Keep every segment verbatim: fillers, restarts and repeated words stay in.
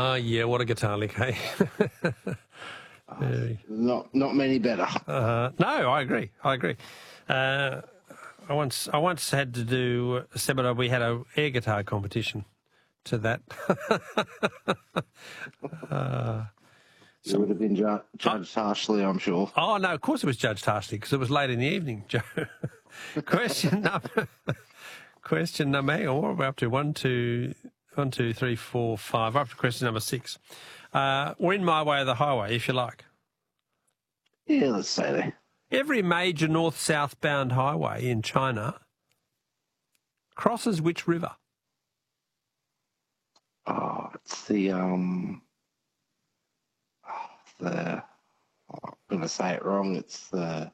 Uh, yeah, what a guitar lick, hey? Uh, not not many better. Uh, no, I agree. I agree. Uh, I once I once had to do a seminar. We had a air guitar competition to that. uh, You would have been ju- judged oh, harshly, I'm sure. Oh no, of course it was judged harshly because it was late in the evening, Joe. Question number. Question number. Hang on, what are we up to? One, two, one, two, three, four, five. Up to question number six. Uh, we're in My Way or the Highway, if you like. Yeah, let's say that. Every major north-south bound highway in China crosses which river? Oh, it's the um, the. Oh, I'm going to say it wrong. It's the.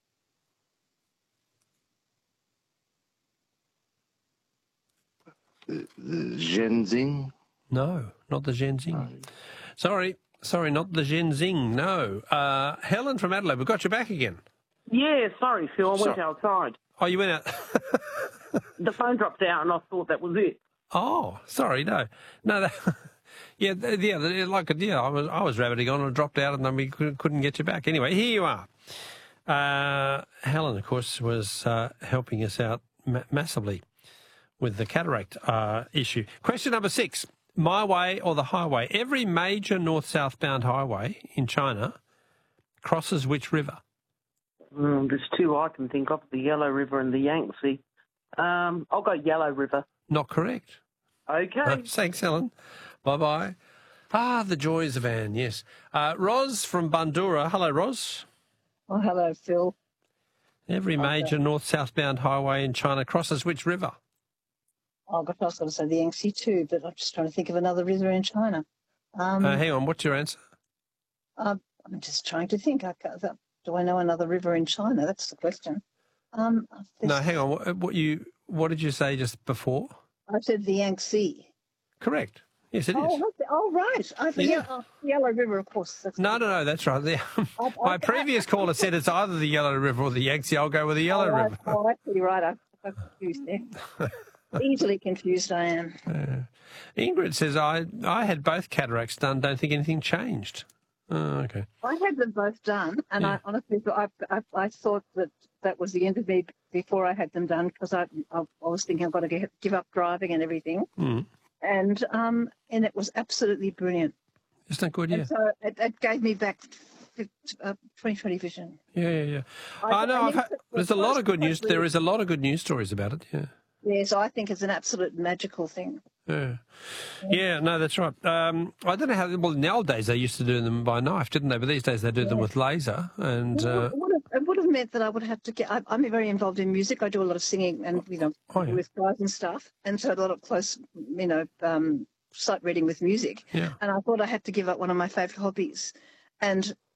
The, the Zhenzing? No, not the Zhenzing. No. Sorry, sorry, not the Zhenzing. No. Uh, Helen from Adelaide, we've got you back again. Yeah, sorry, Phil. I So- went outside. Oh, you went out. The phone dropped out, and I thought that was it. Oh, sorry, no, no. That, yeah, th- yeah, th- like yeah, I was I was rabbiting on and dropped out, and then we couldn't, couldn't get you back. Anyway, here you are. Uh, Helen, of course, was uh, helping us out ma- massively with the cataract uh, issue. Question number six: My Way or the Highway? Every major north-south bound highway in China crosses which river? Mm, there's two I can think of: the Yellow River and the Yangtze. Um, I'll go Yellow River. Not correct. Okay. Uh, thanks, Helen. Bye-bye. Ah, the joys of Anne, yes. Uh, Ros from Bandura. Hello, Ros. Oh, hello, Phil. Every major Okay. north-south bound highway in China crosses which river? Oh, gosh, I was going to say the Yangtze too, but I'm just trying to think of another river in China. Um, Uh, hang on, what's your answer? uh, I'm just trying to think. I can't, that, do I know another river in China? That's the question. Um, No, there's- hang on. What, what you? What did you say just before? I said the Yangtze. Correct. Yes, it is. Oh, what's the- oh, right. I Yeah. yeah. oh, Yellow River, of course. That's No, no, no, that's right. The, my previous caller said it's either the Yellow River or the Yangtze. I'll go with the Yellow oh, I- River. Oh, actually, right. I got confused there. Easily confused I am. Uh, Ingrid says, I, I had both cataracts done, don't think anything changed. Oh, okay. I had them both done, and Yeah. I honestly thought I, I, I thought that that was the end of me before I had them done because I, I, I was thinking I've got to get, give up driving and everything, Mm. and um and it was absolutely brilliant. Isn't that good? Yeah. And so it, it gave me back uh, twenty twenty vision. Yeah, yeah, yeah. I- I know. I I've need had, to- there's a lot of good news. supposedly- There is a lot of good news stories about it. Yeah. Yes, I think it's an absolute magical thing. Yeah. Yeah, no, that's right. Um, I don't know how, well, in the old days they used to do them by knife, didn't they? But these days they do them with laser. And Well, uh, it, would have, it would have meant that I would have to get. I, I'm very involved in music. I do a lot of singing and you know Oh, yeah. with guys and stuff, and so a lot of close you know um, sight reading with music. yeah. And I thought I had to give up one of my favourite hobbies, and